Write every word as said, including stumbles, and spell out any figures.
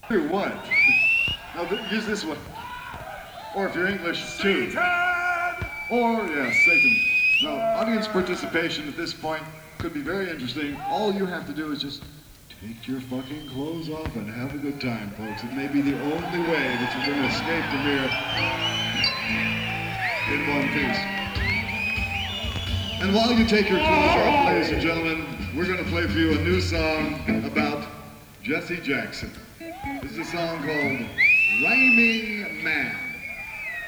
Here, what? No, th use this one. Or if you're English, too. Satan! Or, yeah, Satan. Now, audience participation at this point could be very interesting. All you have to do is just take your fucking clothes off and have a good time, folks. It may be the only way that you're going to escape from here in one piece. And while you take your clothes off, ladies and gentlemen, we're going to play for you a new song about Jesse Jackson. This is a song called Rhyming Man.